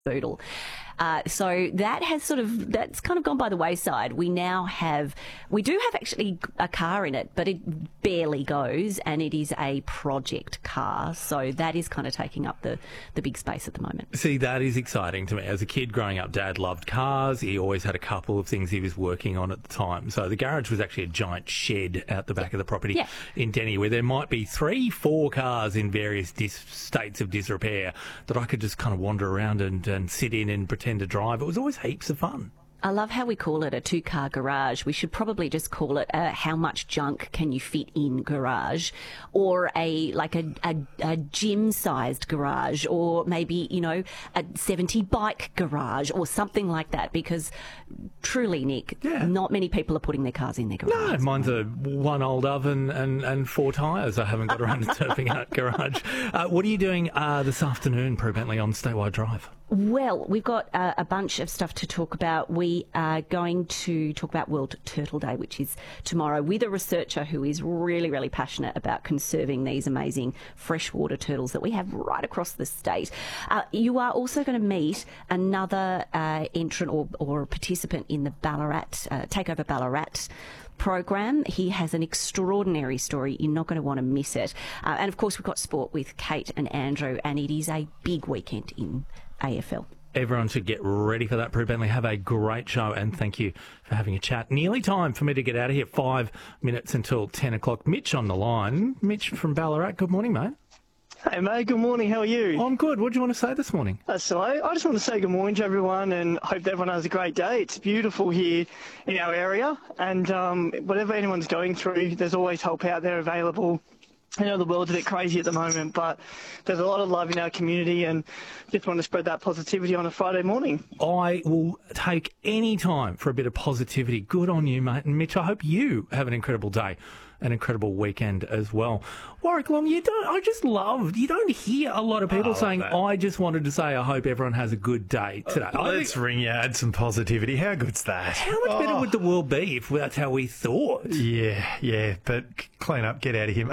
Boodle. So that's kind of gone by the wayside. We do have actually a car in it, but it barely goes, and it is a project car. So that is kind of taking up the big space at the moment. See, that is exciting to me. As a kid growing up, Dad loved cars. He always had a couple of things he was working on at the time. So the garage was actually a giant shed out the back of the property in Denny, where there might be 3-4 cars in various states of disrepair that I could just kind of wander around and sit in and pretend to drive. It was always heaps of fun. I love how we call it a 2-car garage. We should probably just call it how much junk can you fit in garage, or a gym-sized garage, or maybe, a 70 bike garage or something like that, because truly, Nick, not many people are putting their cars in their garage. No, mine's a one old oven and 4 tyres. I haven't got around to turfing out garage. What are you doing this afternoon, Prue Bentley, on Statewide Drive? Well, we've got a bunch of stuff to talk about. We are going to talk about World Turtle Day, which is tomorrow, with a researcher who is really, really passionate about conserving these amazing freshwater turtles that we have right across the state. You are also going to meet another entrant or participant in the Takeover Ballarat program. He has an extraordinary story. You're not going to want to miss it. And of course, we've got sport with Kate and Andrew, and it is a big weekend in AFL. Everyone should get ready for that, Prue Bentley. Have a great show, and thank you for having a chat. Nearly time for me to get out of here. 5 minutes until 10 o'clock. Mitch on the line. Mitch from Ballarat. Good morning, mate. Hey, mate. Good morning. How are you? I'm good. What do you want to say this morning? So I just want to say good morning to everyone, and hope that everyone has a great day. It's beautiful here in our area, and whatever anyone's going through, there's always help out there available. I know the world's a bit crazy at the moment, but there's a lot of love in our community, and just want to spread that positivity on a Friday morning. I will take any time for a bit of positivity. Good on you, mate. And Mitch, I hope you have an incredible day, an incredible weekend as well. Warwick Long, you don't hear a lot of people saying, I just wanted to say I hope everyone has a good day today. Let's ring you, add some positivity. How good's that? How much better would the world be if that's how we thought? Yeah, but clean up, get out of here.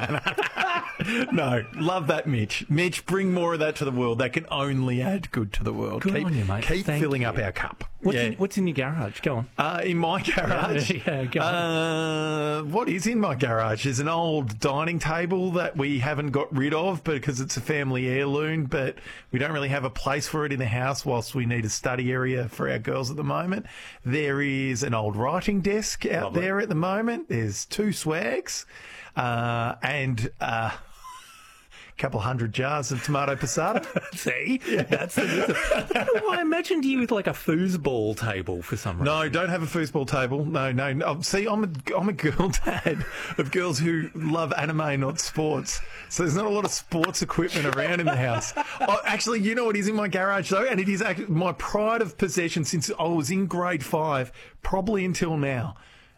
No, love that, Mitch. Mitch, bring more of that to the world. That can only add good to the world. Good on you, mate. Keep filling up our cup. What's in your garage? Go on. In my garage? Go on. What is in my garage? There's an old dining table that we haven't got rid of because it's a family heirloom, but we don't really have a place for it in the house whilst we need a study area for our girls at the moment. There is an old writing desk out there at the moment. There's 2 swags and couple hundred jars of tomato passata. See? That's I imagined you with like a foosball table for some reason. No, don't have a foosball table. No. See, I'm a girl dad of girls who love anime, not sports. So there's not a lot of sports equipment around in the house. Actually, you know what is in my garage, though? And it is actually my pride of possession since I was in grade 5, probably until now.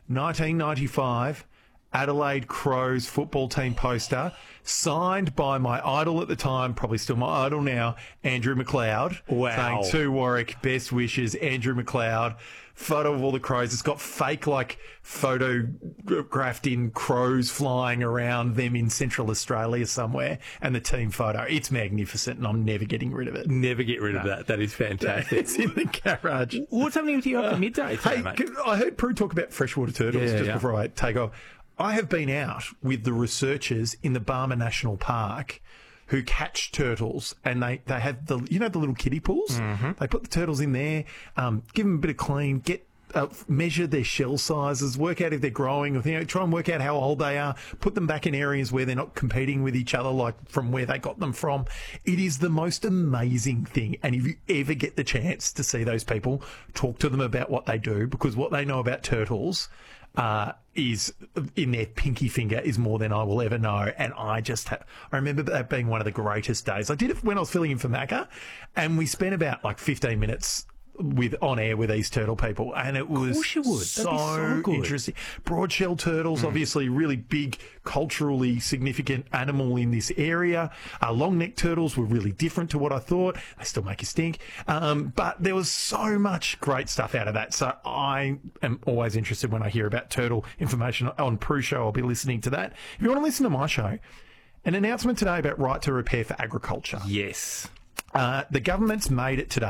1995... Adelaide Crows football team poster, signed by my idol at the time, probably still my idol now, Andrew McLeod. Wow. Saying to Warwick, best wishes, Andrew McLeod. Photo of all the crows. It's got fake, photographed in crows flying around them in Central Australia somewhere, and the team photo. It's magnificent, and I'm never getting rid of it. Never get rid of that. That is fantastic. It's in the garage. What's happening with you after midday today, mate? I heard Prue talk about freshwater turtles before I take off. I have been out with the researchers in the Barmah National Park who catch turtles, and they have the little kiddie pools. Mm-hmm. They put the turtles in there, give them a bit of clean, measure their shell sizes, work out if they're growing, try and work out how old they are, put them back in areas where they're not competing with each other, like from where they got them from. It is the most amazing thing. And if you ever get the chance to see those people, talk to them about what they do, because what they know about turtles is in their pinky finger is more than I will ever know. And I remember that being one of the greatest days. I did it when I was filling in for Macca, and we spent about 15 minutes on air with these turtle people, and it was so interesting. Broadshell turtles, obviously really big, culturally significant animal in this area. Long-necked turtles were really different to what I thought. They still make you stink. But there was so much great stuff out of that. So I am always interested when I hear about turtle information on Prue Show. I'll be listening to that. If you want to listen to my show, an announcement today about right to repair for agriculture. Yes. The government's made it today